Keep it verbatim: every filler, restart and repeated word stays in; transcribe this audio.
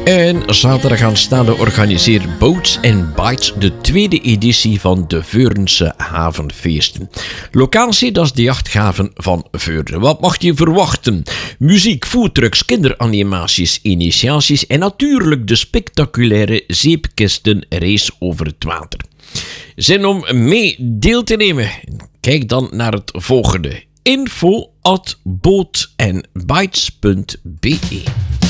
En zaterdag aanstaande organiseert Boats and Bites de tweede editie van de Veurense Havenfeesten. Locatie, dat is de jachthaven van Veurne. Wat mag je verwachten? Muziek, foodtrucks, kinderanimaties, initiaties en natuurlijk de spectaculaire zeepkistenrace over het water. Zin om mee deel te nemen? Kijk dan naar het volgende. info at boat and bites punt b e